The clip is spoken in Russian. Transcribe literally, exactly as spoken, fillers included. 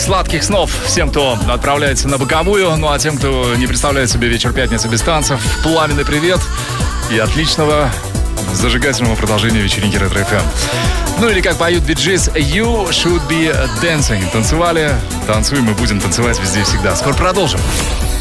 Сладких снов всем, кто отправляется на боковую. Ну а тем, кто не представляет себе вечер пятницы без танцев, пламенный привет и отличного зажигательного продолжения вечеринки Ретро эф эм. Ну или как поют Bee Gees, You should be dancing. Танцевали, танцуем и будем танцевать везде и всегда. Скоро продолжим.